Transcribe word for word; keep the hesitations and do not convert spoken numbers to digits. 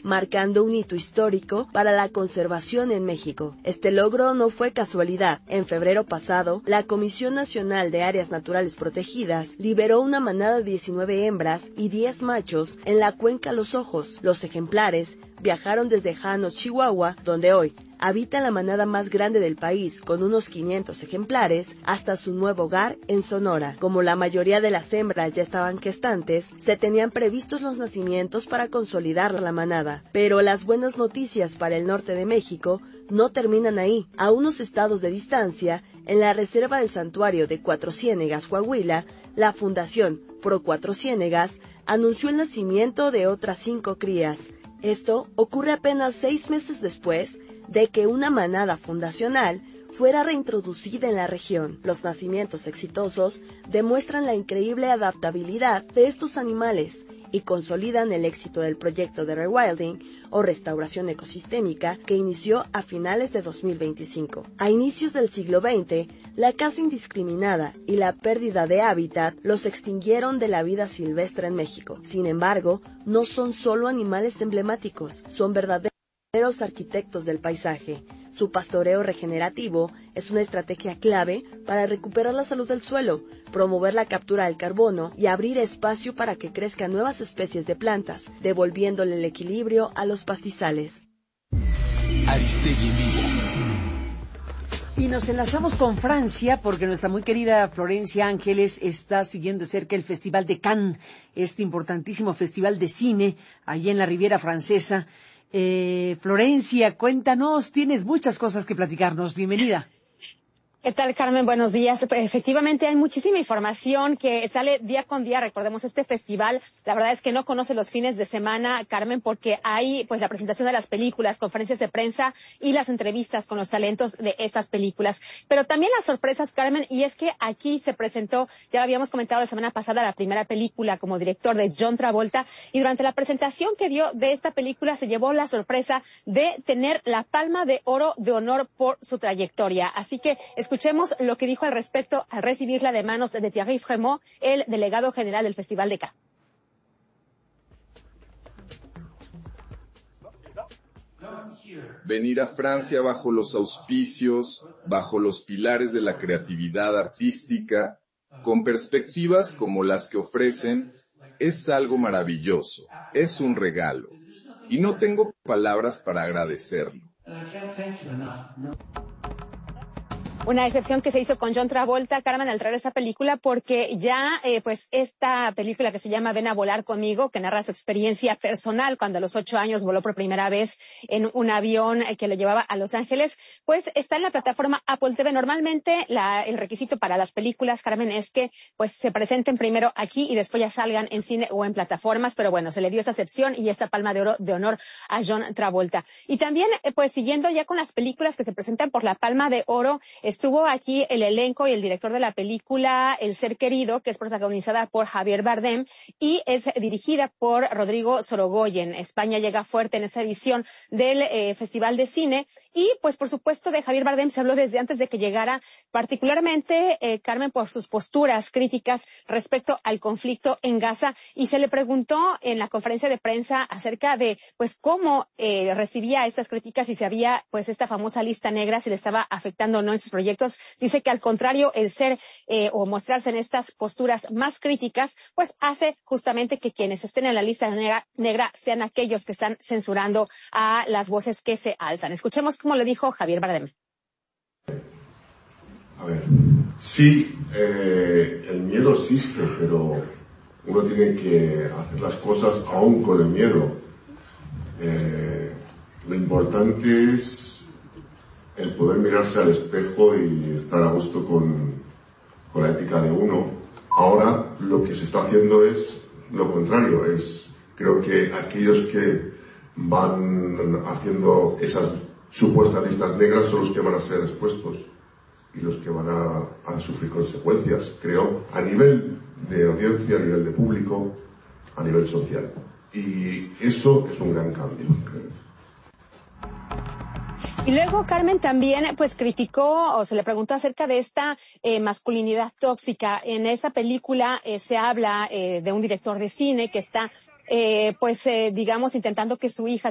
marcando un hito histórico para la conservación en México. Este logro no fue casualidad. En febrero pasado, la Comisión Nacional de Áreas Naturales Protegidas liberó una manada de diecinueve hembras y diez machos en la cuenca Los Ojos. Los ejemplares viajaron desde Janos, Chihuahua, donde hoy habita la manada más grande del país, con unos quinientos ejemplares, hasta su nuevo hogar en Sonora. Como la mayoría de las hembras ya estaban gestantes, se tenían previstos los nacimientos para consolidar la manada. Pero las buenas noticias para el norte de México no terminan ahí. A unos estados de distancia, en la reserva del santuario de Cuatro Ciénegas, Coahuila, la Fundación Pro Cuatro Ciénegas anunció el nacimiento de otras cinco crías. Esto ocurre apenas seis meses después de que una manada fundacional fuera reintroducida en la región. Los nacimientos exitosos demuestran la increíble adaptabilidad de estos animales y consolidan el éxito del proyecto de rewilding o restauración ecosistémica que inició a finales de dos mil veinticinco. A inicios del siglo veinte, la caza indiscriminada y la pérdida de hábitat los extinguieron de la vida silvestre en México. Sin embargo, no son solo animales emblemáticos, son verdaderos arquitectos del paisaje. Su pastoreo regenerativo es una estrategia clave para recuperar la salud del suelo, promover la captura del carbono y abrir espacio para que crezcan nuevas especies de plantas, devolviéndole el equilibrio a los pastizales. Aristegui en vivo. Y nos enlazamos con Francia porque nuestra muy querida Florencia Ángeles está siguiendo de cerca el Festival de Cannes, este importantísimo festival de cine allí en la Riviera Francesa. Eh, Florencia, cuéntanos, tienes muchas cosas que platicarnos. Bienvenida. ¿Qué tal, Carmen? Buenos días. Efectivamente, hay muchísima información que sale día con día. Recordemos, este festival, la verdad es que no conoce los fines de semana, Carmen, porque hay pues la presentación de las películas, conferencias de prensa y las entrevistas con los talentos de estas películas. Pero también las sorpresas, Carmen, y es que aquí se presentó, ya lo habíamos comentado la semana pasada, la primera película como director de John Travolta, y durante la presentación que dio de esta película se llevó la sorpresa de tener la Palma de Oro de honor por su trayectoria. Así que escuchemos lo que dijo al respecto al recibirla de manos de Thierry Frémaux, el delegado general del Festival de Cannes. Venir a Francia bajo los auspicios, bajo los pilares de la creatividad artística, con perspectivas como las que ofrecen, es algo maravilloso, es un regalo, y no tengo palabras para agradecerlo. Una excepción que se hizo con John Travolta, Carmen, al traer esa película, porque ya, eh, pues, esta película que se llama Ven a volar conmigo, que narra su experiencia personal cuando a los ocho años voló por primera vez en un avión que lo llevaba a Los Ángeles, pues está en la plataforma Apple T V. Normalmente la, el requisito para las películas, Carmen, es que pues se presenten primero aquí y después ya salgan en cine o en plataformas, pero bueno, se le dio esa excepción y esta palma de oro de honor a John Travolta. Y también, eh, pues, siguiendo ya con las películas que se presentan por la Palma de Oro, estuvo aquí el elenco y el director de la película El Ser Querido, que es protagonizada por Javier Bardem y es dirigida por Rodrigo Sorogoyen. España llega fuerte en esta edición del eh, Festival de Cine y, pues, por supuesto, de Javier Bardem se habló desde antes de que llegara, particularmente, eh, Carmen, por sus posturas críticas respecto al conflicto en Gaza, y se le preguntó en la conferencia de prensa acerca de, pues, cómo eh, recibía estas críticas y si había, pues, esta famosa lista negra, si le estaba afectando o no en sus proyectos. Dice que al contrario, el ser eh, o mostrarse en estas posturas más críticas, pues hace justamente que quienes estén en la lista negra, negra sean aquellos que están censurando a las voces que se alzan. Escuchemos cómo lo dijo Javier Bardem. A ver, sí, eh, el miedo existe, pero uno tiene que hacer las cosas aún con el miedo. Eh, lo importante es el poder mirarse al espejo y estar a gusto con, con la ética de uno. Ahora lo que se está haciendo es lo contrario, es creo que aquellos que van haciendo esas supuestas listas negras son los que van a ser expuestos y los que van a, a sufrir consecuencias, creo, a nivel de audiencia, a nivel de público, a nivel social. Y eso es un gran cambio, creo. Y luego Carmen también pues criticó o se le preguntó acerca de esta eh, masculinidad tóxica. En esa película eh, se habla eh, de un director de cine que está eh, pues eh, digamos intentando que su hija